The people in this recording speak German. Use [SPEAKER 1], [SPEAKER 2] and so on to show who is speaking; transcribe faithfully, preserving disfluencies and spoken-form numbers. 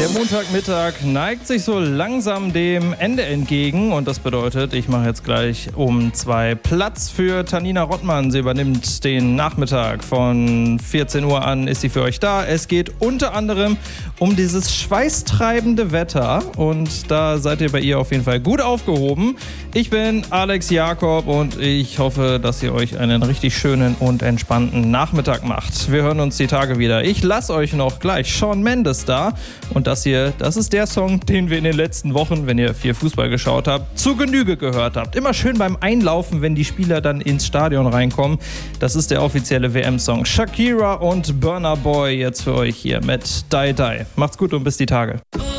[SPEAKER 1] Der Montagmittag neigt sich so langsam dem Ende entgegen und das bedeutet, ich mache jetzt gleich um zwei Platz für Tanina Rottmann. Sie übernimmt den Nachmittag. Von vierzehn Uhr an ist sie für euch da. Es geht unter anderem um dieses schweißtreibende Wetter und da seid ihr bei ihr auf jeden Fall gut aufgehoben. Ich bin Alex Jakob und ich hoffe, dass ihr euch einen richtig schönen und entspannten Nachmittag macht. Wir hören uns die Tage wieder. Ich lasse euch noch gleich Shawn Mendes da und das hier, das ist der Song, den wir in den letzten Wochen, wenn ihr viel Fußball geschaut habt, zu Genüge gehört habt. Immer schön beim Einlaufen, wenn die Spieler dann ins Stadion reinkommen. Das ist der offizielle W M-Song. Shakira und Burna Boy jetzt für euch hier mit Die Die. Macht's gut und bis die Tage.